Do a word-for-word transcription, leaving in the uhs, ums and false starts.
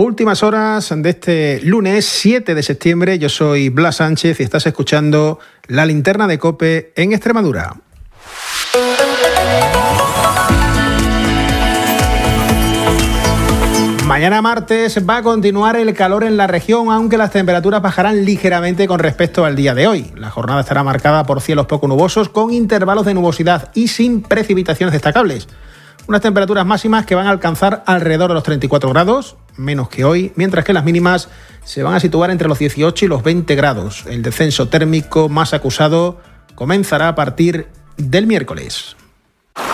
Últimas horas de este lunes siete de septiembre. Yo soy Blas Sánchez y estás escuchando La Linterna de COPE en Extremadura. Mañana martes va a continuar el calor en la región, aunque las temperaturas bajarán ligeramente con respecto al día de hoy. La jornada estará marcada por cielos poco nubosos, con intervalos de nubosidad y sin precipitaciones destacables. Unas temperaturas máximas que van a alcanzar alrededor de los treinta y cuatro grados, menos que hoy, mientras que las mínimas se van a situar entre los dieciocho y los veinte grados. El descenso térmico más acusado comenzará a partir del miércoles.